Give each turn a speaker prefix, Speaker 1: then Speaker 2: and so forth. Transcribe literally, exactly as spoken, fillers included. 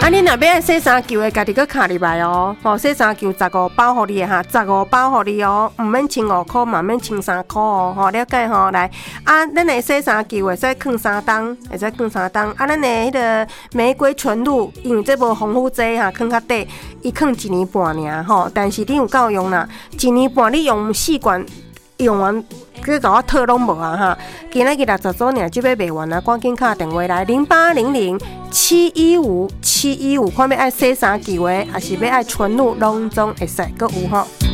Speaker 1: 啊，你若要爱洗衫球的，家己搁卡入来哦。吼，洗衫球十五包互你的哈，十五包互你哦，毋免千五箍，嘛免千三箍哦。吼，了解吼，来啊，咱的洗衫球会使放三档，会使放三档。啊，咱的迄个玫瑰纯露，因为这无防腐剂哈，放较底，伊放一年半尔吼。但是你有够用啦，一年半你用四罐。用完，去甲我套拢无啊哈！今仔日六十周年就要卖完啊，赶紧打电话来零八零零七一五七一五，看要爱洗衫球的，还是要爱纯露，拢总会使，阁有吼。